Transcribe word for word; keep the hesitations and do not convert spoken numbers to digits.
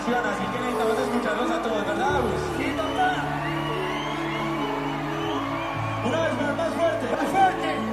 canción, así que necesitamos escucharlos a todos, ¿verdad, Agus? ¡Sí, papá! Una vez más, más fuerte. ¡Más fuerte!